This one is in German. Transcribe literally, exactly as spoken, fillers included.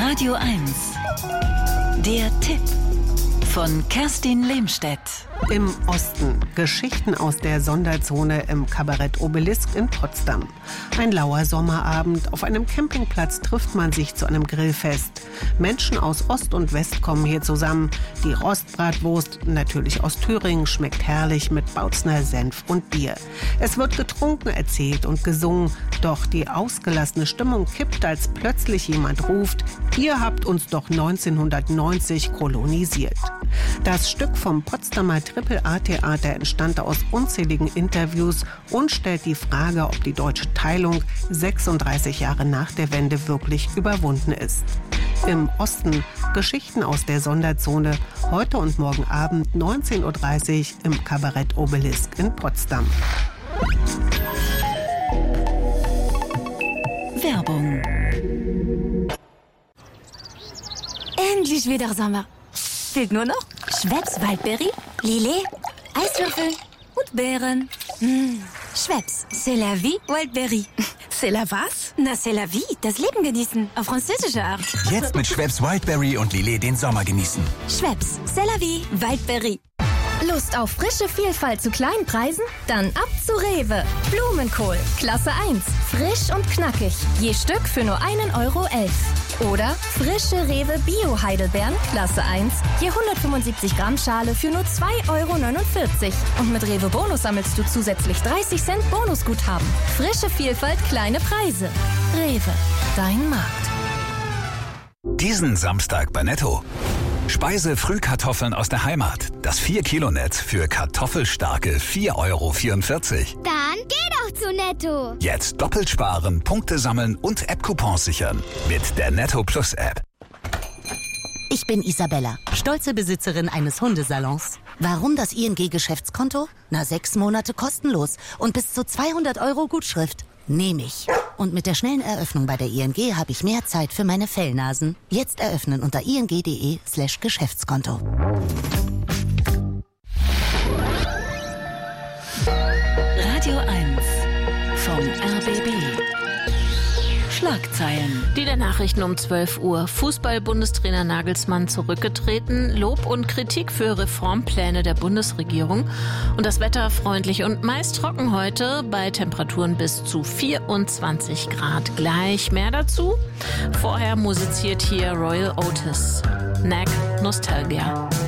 Radio eins. Der Tipp von Kerstin Lehmstedt. Im Osten. Geschichten aus der Sonderzone im Kabarett Obelisk in Potsdam. Ein lauer Sommerabend. Auf einem Campingplatz trifft man sich zu einem Grillfest. Menschen aus Ost und West kommen hier zusammen. Die Rostbratwurst, natürlich aus Thüringen, schmeckt herrlich mit Bautzner Senf und Bier. Es wird getrunken, erzählt und gesungen. Doch die ausgelassene Stimmung kippt, als plötzlich jemand ruft: Ihr habt uns doch neunzehnhundertneunzig kolonisiert. Das Stück vom Potsdamer Triple-A-Theater entstand aus unzähligen Interviews und stellt die Frage, ob die deutsche Teilung sechsunddreißig Jahre nach der Wende wirklich überwunden ist. Im Osten. Geschichten aus der Sonderzone. Heute und morgen Abend neunzehn Uhr dreißig im Kabarett Obelisk in Potsdam. Werbung. Endlich wieder Sommer. Fehlt nur noch Schweppes Waldbeere, Lillet, Eiswürfel und Beeren. Mmh. Schweppes, c'est la vie, Waldbeere. C'est la was? Na, c'est la vie, das Leben genießen, auf französische Art. Jetzt mit Schweppes Wildberry und Lillet den Sommer genießen. Schweppes, c'est la vie, Waldbeere. Lust auf frische Vielfalt zu kleinen Preisen? Dann ab zu Rewe. Blumenkohl, Klasse eins. Frisch und knackig. Je Stück für nur einen Euro elf. Oder frische Rewe Bio-Heidelbeeren, Klasse eins. Je hundertfünfundsiebzig Gramm Schale für nur zwei Euro neunundvierzig. Und mit Rewe Bonus sammelst du zusätzlich dreißig Cent Bonusguthaben. Frische Vielfalt, kleine Preise. Rewe, dein Markt. Diesen Samstag bei Netto. Speise-Frühkartoffeln aus der Heimat. Das vier Kilo Netz für kartoffelstarke vier Euro vierundvierzig. Dann geh doch zu Netto. Jetzt doppelt sparen, Punkte sammeln und App-Coupons sichern. Mit der Netto Plus App. Ich bin Isabella, stolze Besitzerin eines Hundesalons. Warum das I N G-Geschäftskonto? Na, sechs Monate kostenlos und bis zu zweihundert Euro Gutschrift. Nehme ich. Und mit der schnellen Eröffnung bei der I N G habe ich mehr Zeit für meine Fellnasen. Jetzt eröffnen unter ing.de slash Geschäftskonto. Radio eins vom R B B. Schlagzeilen. Die der Nachrichten um zwölf Uhr. Fußball-Bundestrainer Nagelsmann zurückgetreten, Lob und Kritik für Reformpläne der Bundesregierung und das Wetter freundlich und meist trocken heute bei Temperaturen bis zu vierundzwanzig Grad. Gleich mehr dazu. Vorher musiziert hier Royal Otis. Neck Nostalgia.